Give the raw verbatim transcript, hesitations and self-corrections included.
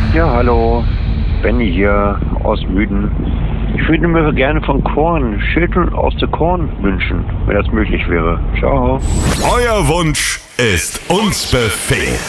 Ja, hallo. Benny hier aus Müden. Ich würde mir gerne von Korn, Schütteln aus der Korn wünschen, wenn das möglich wäre. Ciao. Euer Wunsch ist uns Befehl.